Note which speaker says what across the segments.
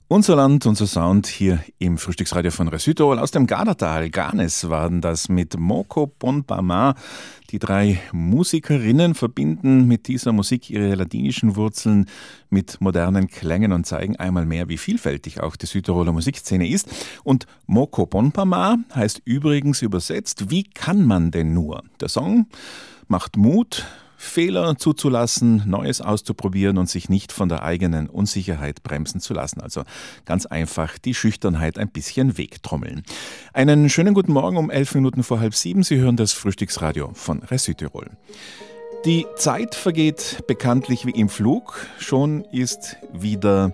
Speaker 1: Unser Land, unser Sound hier im Frühstücksradio von Südtirol aus dem Gardatal. Garnes waren das mit Moko Bonpama. Die drei Musikerinnen verbinden mit dieser Musik ihre ladinischen Wurzeln mit modernen Klängen und zeigen einmal mehr, wie vielfältig auch die Südtiroler Musikszene ist. Und Moko Bonpama heißt übrigens übersetzt, wie kann man denn nur? Der Song macht Mut, Fehler zuzulassen, Neues auszuprobieren und sich nicht von der eigenen Unsicherheit bremsen zu lassen. Also ganz einfach die Schüchternheit ein bisschen wegtrommeln. Einen schönen guten Morgen um 11 Minuten vor 6:30. Sie hören das Frühstücksradio von Südtirol. Die Zeit vergeht bekanntlich wie im Flug. Schon ist wieder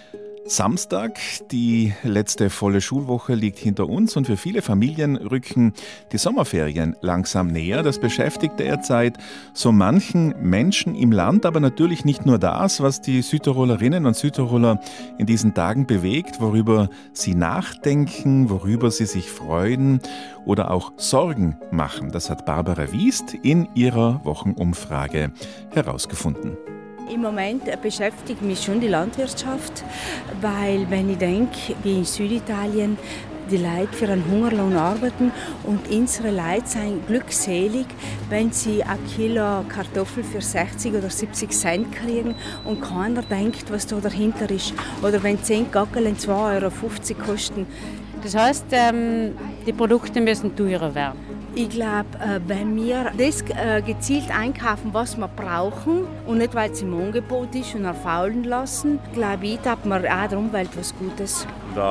Speaker 1: Samstag, die letzte volle Schulwoche liegt hinter uns und für viele Familien rücken die Sommerferien langsam näher. Das beschäftigt derzeit so manchen Menschen im Land, aber natürlich nicht nur das, was die Südtirolerinnen und Südtiroler in diesen Tagen bewegt, worüber sie nachdenken, worüber sie sich freuen oder auch Sorgen machen. Das hat Barbara Wiest in ihrer Wochenumfrage herausgefunden.
Speaker 2: Im Moment beschäftigt mich schon die Landwirtschaft, weil wenn ich denke, wie in Süditalien die Leute für einen Hungerlohn arbeiten und unsere Leute sind glückselig, wenn sie ein Kilo Kartoffel für 60 oder 70 Cent kriegen und keiner denkt, was da dahinter ist. Oder wenn 10 Gackeln 2,50 € kosten.
Speaker 3: Das heißt, die Produkte müssen teurer werden.
Speaker 2: Ich glaube, wenn wir das gezielt einkaufen, was wir brauchen und nicht, weil es im Angebot ist und erfaulen lassen, glaube ich, tut man auch der Umwelt was Gutes.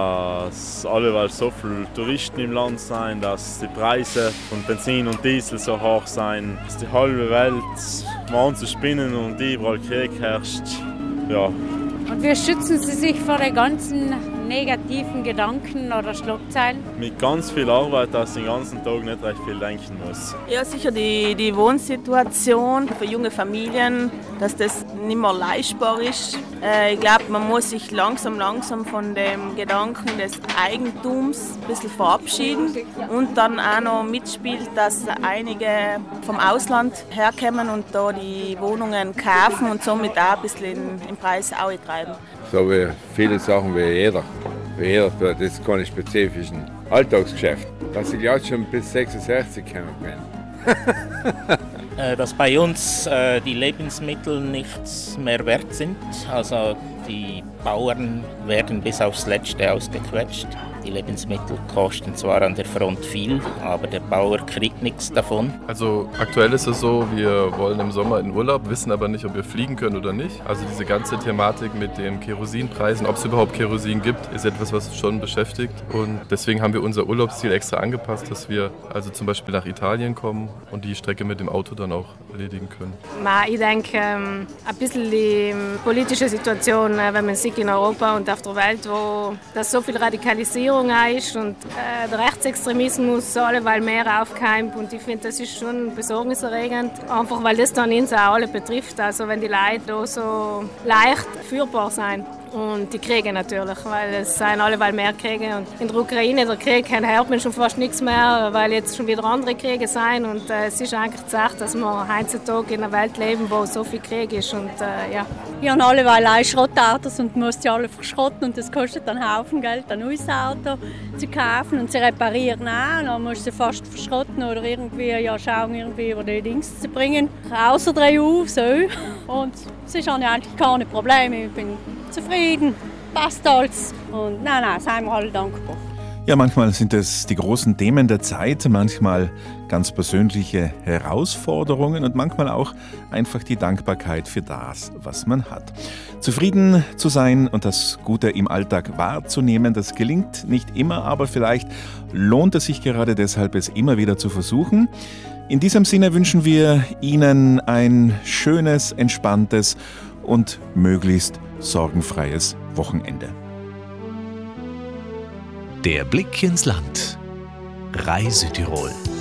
Speaker 4: Dass alle so viele Touristen im Land sind, dass die Preise von Benzin und Diesel so hoch sind, dass die halbe Welt mal zu spinnen und überall Krieg herrscht. Ja.
Speaker 3: Und wie schützen Sie sich vor den ganzen negativen Gedanken oder Schlagzeilen?
Speaker 4: Mit ganz viel Arbeit, dass ich den ganzen Tag nicht recht viel denken muss.
Speaker 5: Ja, sicher die Wohnsituation für junge Familien, dass das nicht mehr leistbar ist. Ich glaube, man muss sich langsam von dem Gedanken des Eigentums ein bisschen verabschieden und dann auch noch mitspielt, dass einige vom Ausland herkommen und da die Wohnungen kaufen und somit auch ein bisschen im Preis treiben.
Speaker 6: So wie viele Sachen wie jeder. Das ist keine spezifischen Alltagsgeschäft. Dass ich glaube schon bis 66 gekommen bin.
Speaker 7: Dass bei uns die Lebensmittel nichts mehr wert sind. Also die Bauern werden bis aufs Letzte ausgequetscht. Die Lebensmittel kosten zwar an der Front viel, aber der Bauer kriegt nichts davon.
Speaker 8: Also aktuell ist es so, wir wollen im Sommer in Urlaub, wissen aber nicht, ob wir fliegen können oder nicht. Also diese ganze Thematik mit den Kerosinpreisen, ob es überhaupt Kerosin gibt, ist etwas, was uns schon beschäftigt. Und deswegen haben wir unser Urlaubsziel extra angepasst, dass wir also zum Beispiel nach Italien kommen und die Strecke mit dem Auto dann auch erledigen können.
Speaker 9: Ich denke, ein bisschen die politische Situation, wenn man sieht in Europa und auf der Welt, wo das so viel Radikalisierung ist und der Rechtsextremismus alleweil mehr aufkeimt. Und ich finde, das ist schon besorgniserregend, einfach weil das dann uns auch alle betrifft. Also wenn die Leute da so leicht führbar sind. Und die Kriege natürlich, weil es sind alleweil mehr Kriege. Und in der Ukraine, der Krieg, hört man schon fast nichts mehr, weil jetzt schon wieder andere Kriege sind. Und es ist eigentlich gesagt, dass wir heutzutage in einer Welt leben, wo so viel Krieg ist. Und, ja.
Speaker 10: Wir haben alleweil Schrottautos und musst sie alle verschrotten. Und das kostet dann einen Haufen Geld, ein neues Auto zu kaufen und zu reparieren auch. Und dann musst du sie fast verschrotten oder irgendwie schauen, irgendwie über die Dings zu bringen. Außer drei auf, so. Und es ist eigentlich keine Probleme. Ich bin zufrieden, passt alles. Und nein, seien wir alle dankbar.
Speaker 1: Ja, manchmal sind es die großen Themen der Zeit, manchmal ganz persönliche Herausforderungen und manchmal auch einfach die Dankbarkeit für das, was man hat. Zufrieden zu sein und das Gute im Alltag wahrzunehmen, das gelingt nicht immer, aber vielleicht lohnt es sich gerade deshalb, es immer wieder zu versuchen. In diesem Sinne wünschen wir Ihnen ein schönes, entspanntes und möglichst sorgenfreies Wochenende.
Speaker 11: Der Blick ins Land. Südtirol.